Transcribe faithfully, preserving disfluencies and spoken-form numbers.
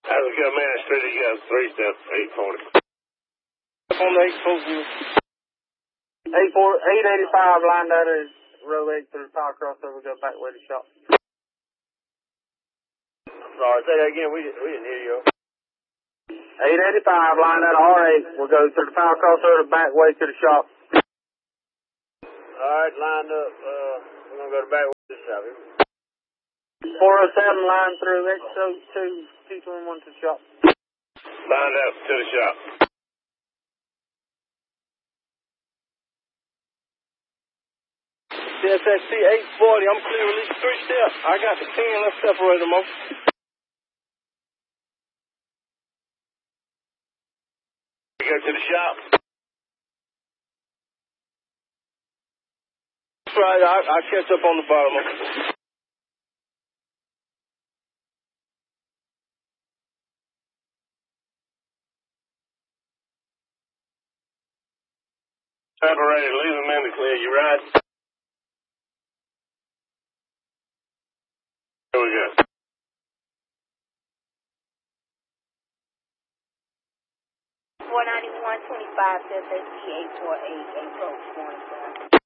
How's it go, man? Straight you got three steps, eight forty. On the eight forty. eight four, eight eighty-five lined out of row eight through the power crossover, go back way to shop. Sorry, say that again. We, we didn't hear you. eight eighty-five lined out of R eight. We'll go through the power crossover, back way to the shop. All right, lined up. Uh, we're going to go to back way to the shop. four oh seven line through X oh two, two twenty-one to the shop. Lined up to the shop. C S S C eight forty, I'm clear release three steps. I got the ten, let's separate them off. We go to the shop. That's right, I, I'll catch up on the bottom of it. Separated, leave them in the clear. You right? Here we go. four ninety-one twenty-five, C S S C eight four eight, approach, morning, sir.